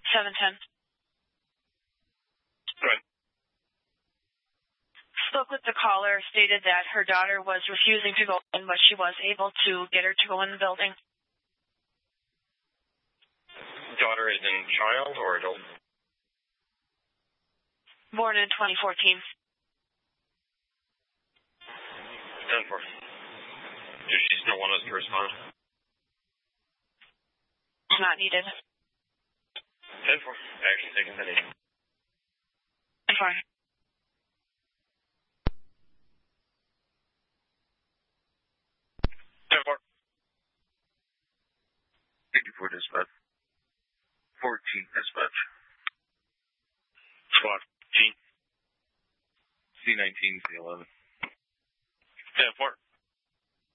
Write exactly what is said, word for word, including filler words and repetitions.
seven ten. Right. Spoke with the caller, stated that her daughter was refusing to go in, but she was able to get her to go in the building. Daughter is in child or adult? Born in twenty fourteen. ten four. Does she still want us to respond? Not needed. ten four. Action taken ten eight. ten four. ten four. fifty-four dispatch. fourteen dispatch. Squad. G. C nineteen, C eleven. ten four.